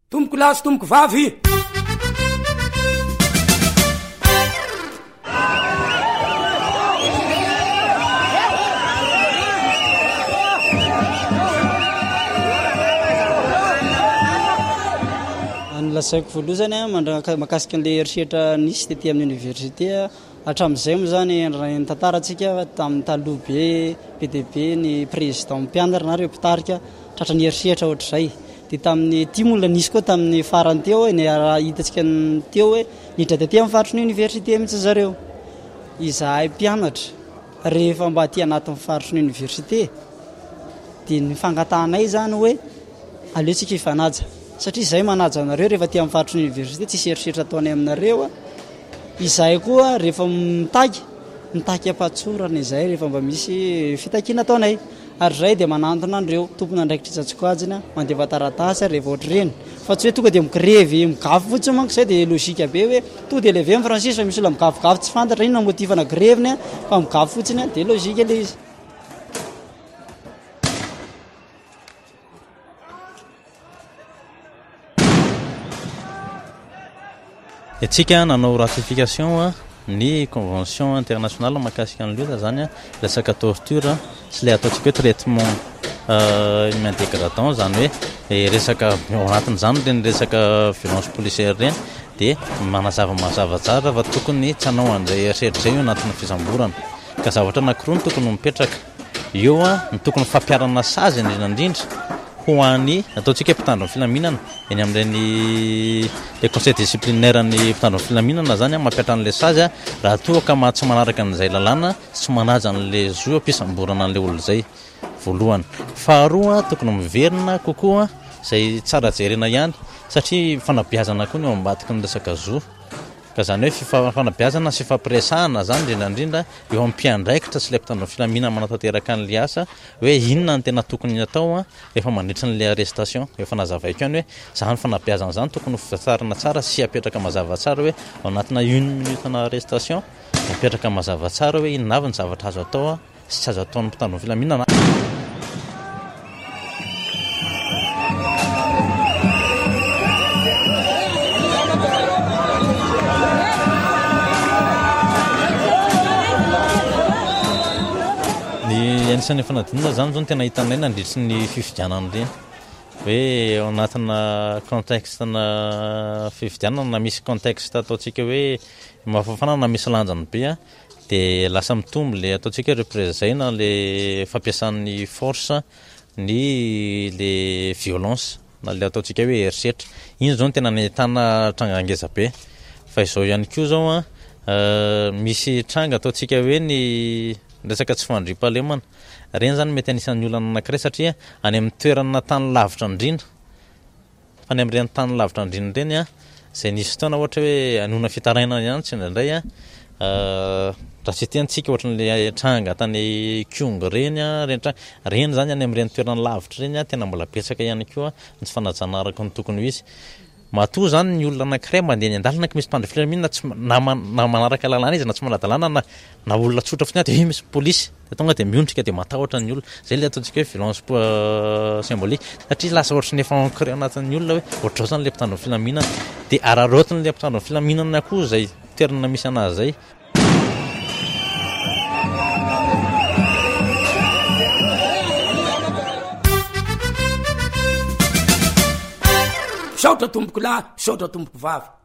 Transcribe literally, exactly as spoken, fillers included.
tomboko lasy tomboko vavy lasaiko voaloha zany a mahakasika an'le eritreritra nisy tetỳ amin'ny université hatramin'izay moa zany ny tantarantsika tamin'ny taloha be be dia be ny président mpianatra na reo mpitarika tratra ny eritreritra ohatr'izay dia tamin'ny ty molna nisy koa tamin'ny farany teo hoe ny raha hitantsika teo hoe nidra tetỳ amin'ny faritry ny université mihitsy zareo izahay mpianatra rehefa mba aty anatin'ny faritry ny université dia ny fangatanay zany hoe aleotsika hifanaja satria izay manaja anareo rehefa ty amin'ny faritry ny université tsisy eritreritra ataonay aminareo izahay koa rehefa mitaky mitaky ampatsorana izay rehefa mba misy fitakiana ataonay ary zay dia manantona andreo tompona ndraikitra tsatsikoajina mandeva taratasy rehefa ohatra reny fa tsy hoe tonga dia mikrevy migafo fotsiny manko izay dia logika be hoe to dia leve amin'ny francis fa misy ola migafogafo tsy fantatra ino na motivana greviny fa migafo fotsiny dia logika le izy etsika nanao ratification ny convention internationale mahakasika an'lota zany a resaka torture sy le ataontsika hoe traitement humain dégradant zany hoe resaka ao anatin'izany reny resaka violence policière reny dia manazava mazava tsara fa tokony tsy hanao an'izay eritreritra zay io anatin'ny fisamborana ka zavatra anankiroa ny tokony mipetraka eo a ny tokony fampiarana sazy indrindrandrindra ho an'ny ataontsika hoe mpitandro ny filaminana eny amin'ireny le conseil disciplinaire ny mpitandro ny filaminana zany a mampiatra an'le sazy a raha toa ka ma tsy manaraka an'izay lalàna tsy manaja an'le zo ampisamborana an'le olo zay voalohany faharoa tokony miverina kokoa zay tsara jerena ihany satria fanabiazana koa ny eo ambadiky ny resaka zo ka zany hoe fanabiazana sy fampiresahana zany indrindrandrindra eo ampiandraikitra sy le mpitandro ny filaminana manatanteraka an'le asa hoe inona ny tena tokony atao rehefa mandritra n'le arrestation efa nazavaiko ihany hoe zany fanabiazana zany tokony fitarina tsara sy apetraka mazava tsara hoe ao anatina une minute-na arrestation apetraka mazava tsara hoe inona avy ny zavatra azo atao sy tsy azo ataon'ny mpitandro ny filaminana anisan'ny fanadinana zany zao ny tena hitanay nandritry ny fifidianana reny hoe ao anatina contextena fifidianana na misy contexte ataontsika hoe mafafana na misy lanjany be a dia lasa mitombo le ataontsika hoe représena le fampiasan'ny force ny le violence na le ataontsika hoe eritreritra iny zao ny tena nahitana tranga ngeza be fa izao ihany koa zao a misy tranga ataontsika hoe ny resaka tsy fandriam-pahalemana reny zany mety anisan'ny olana anankiray satria any amin'ny toerana tany lavitra indrindra fa ny amin'ireny tany lavitra indrindra reny a zay nisy fotoana ohatra hoe anona fitarainana ihany tsy indraindray a raha tsy tiantsika ohatra n'le tranga tany Kyong reny a reny tranga reny zany any amin'ireny toerana lavitra reny a tena mbola betsaka ihany koa ny tsy fanajana araka ny tokony ho izy matoa zany ny olona anankiray mandeha ny andalana ka misy mpandry filaminana tsy na manaraka lalàna izy na tsy manadalàna na na olona tsotra fotsiny dia misy polisy dia tonga dia miondrika dia matahotra ny olona zay le ataontsika hoe violence symbolique satria lasa ohatra ny efa ancré anatin'ny olona hoe ohatra zao zany le mpitandro ny filaminana dia araraotiny le mpitandro ny filaminana koa zay toerana misy anazy zay saotra tomboko lahy saotra tomboko vavy